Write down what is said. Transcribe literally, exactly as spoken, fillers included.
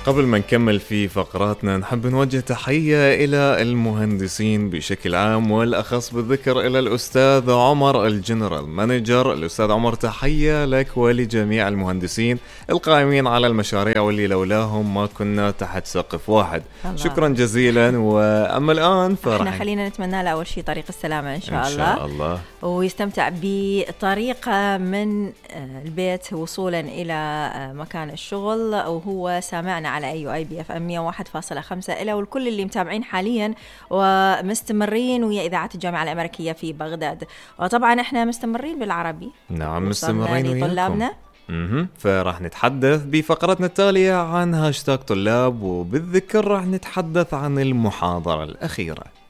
قبل ما نكمل في فقراتنا نحب نوجه تحية إلى المهندسين بشكل عام، والأخص بالذكر إلى الأستاذ عمر الجنرال مانجر. الأستاذ عمر، تحية لك ولجميع المهندسين القائمين على المشاريع واللي لولاهم ما كنا تحت سقف واحد. الله. شكرا جزيلا. وأما الآن فإحنا خلينا نتمنى له أول شيء طريق السلامة إن شاء, إن شاء الله. الله ويستمتع بطريقة من البيت وصولا إلى مكان الشغل، وهو سامعنا على أي أي بي اف ام مية وواحد فاصلة خمسة. إلى والكل اللي متابعين حاليا ومستمرين ويا إذاعة الجامعة الأمريكية في بغداد. وطبعا إحنا مستمرين بالعربي. نعم مستمرين وياكم طلابنا. اها فراح نتحدث بفقرتنا التالية عن هاشتاج طلاب، وبالذكر راح نتحدث عن المحاضرة الأخيرة.